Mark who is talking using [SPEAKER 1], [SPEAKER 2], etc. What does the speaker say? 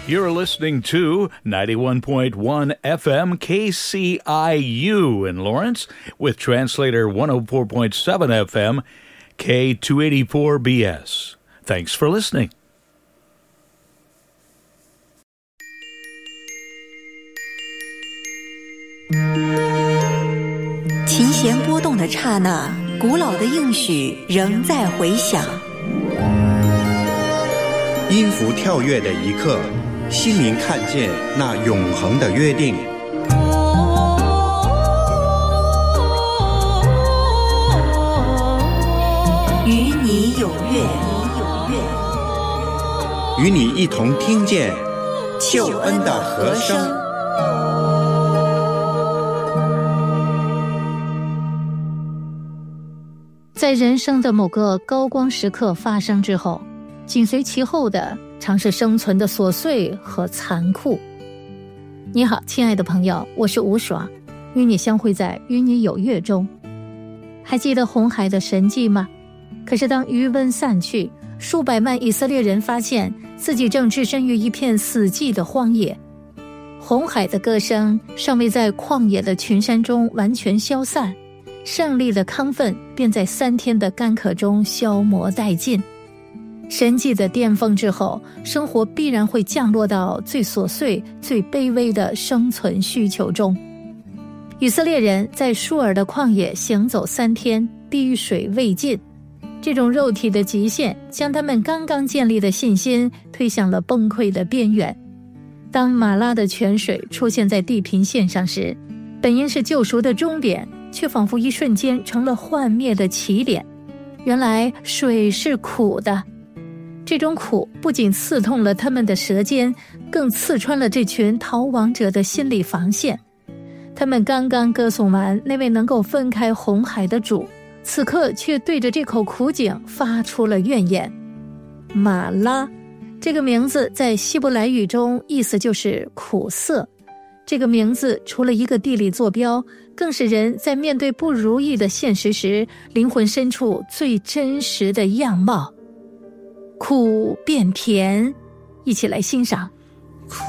[SPEAKER 1] You're listening to 91.1 FM KCIU in Lawrence with translator 104.7 FM K284BS. Thanks for listening.
[SPEAKER 2] 琴弦波动的刹那，古老的应许仍在回响。
[SPEAKER 3] 音符跳跃的一刻，心灵看见那永恒的约定。
[SPEAKER 2] 与你有约，
[SPEAKER 3] 与你一同听见救恩的和声。
[SPEAKER 4] 在人生的某个高光时刻发生之后，紧随其后的常是生存的琐碎和残酷。你好，亲爱的朋友，我是吴爽，与你相会在与你有约中。还记得红海的神迹吗？可是当余温散去，数百万以色列人发现自己正置身于一片死寂的荒野。红海的歌声尚未在旷野的群山中完全消散，胜利的亢奋便在3天的干渴中消磨殆尽。神迹的巅峰之后，生活必然会降落到最琐碎、最卑微的生存需求中。以色列人在舒尔的旷野行走3天，滴水未进。这种肉体的极限将他们刚刚建立的信心推向了崩溃的边缘。当马拉的泉水出现在地平线上时，本应是救赎的终点，却仿佛一瞬间成了幻灭的起点。原来水是苦的，这种苦不仅刺痛了他们的舌尖，更刺穿了这群逃亡者的心理防线。他们刚刚歌颂完那位能够分开红海的主，此刻却对着这口苦井发出了怨言。马拉这个名字在希伯来语中意思就是苦涩。这个名字除了一个地理坐标，更是人在面对不如意的现实时灵魂深处最真实的样貌。苦变甜，一起来欣赏